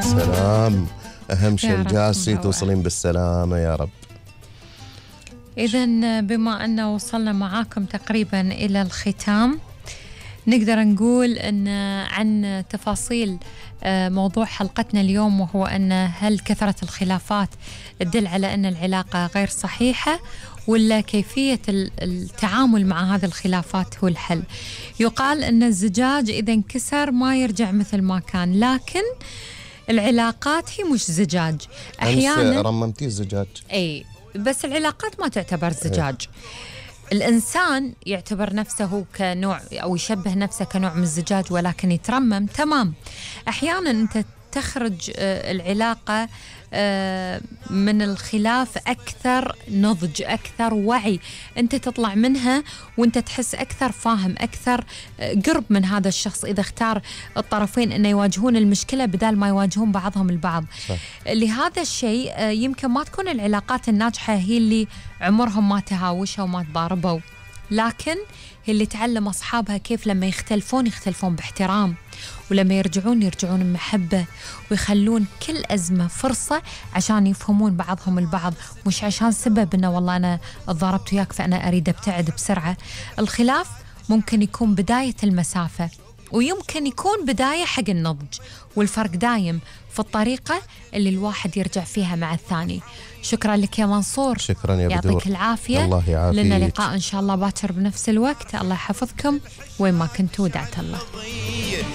سلام. أهم شيء يا رب الجاسي الله توصلين بالسلامة يا رب. إذن بما أن وصلنا معاكم تقريبا إلى الختام، نقدر نقول أن عن تفاصيل موضوع حلقتنا اليوم، وهو أن هل كثرة الخلافات تدل على أن العلاقة غير صحيحة، ولا كيفية التعامل مع هذه الخلافات هو الحل. يقال أن الزجاج إذا انكسر ما يرجع مثل ما كان، لكن العلاقات هي مش زجاج أحيانا. رممتي الزجاج. أي، بس العلاقات ما تعتبر زجاج. الإنسان يعتبر نفسه كنوع أو يشبه نفسه كنوع من الزجاج، ولكن يترمم. تمام. أحيانا أنت تخرج العلاقة من الخلاف أكثر نضج، أكثر وعي، أنت تطلع منها وأنت تحس أكثر فاهم، أكثر قرب من هذا الشخص، إذا اختار الطرفين أن يواجهون المشكلة بدال ما يواجهون بعضهم البعض. صح. لهذا الشيء يمكن ما تكون العلاقات الناجحة هي اللي عمرهم ما تهاوشوا وما تضاربوا، لكن هي اللي تعلم أصحابها كيف لما يختلفون باحترام، ولما يرجعون بمحبة، ويخلون كل أزمة فرصة عشان يفهمون بعضهم البعض، مش عشان سبب إنه والله أنا ضربت وياك فأنا أريد أبتعد بسرعة. الخلاف ممكن يكون بداية المسافة، ويمكن يكون بداية حق النضج، والفرق دايم في الطريقة اللي الواحد يرجع فيها مع الثاني. شكرا لك يا منصور. شكرا يا بدور. يعطيك العافية. الله يعافيك. لنا لقاء إن شاء الله باكر بنفس الوقت. الله يحفظكم وين ما كنتوا، ودعت الله.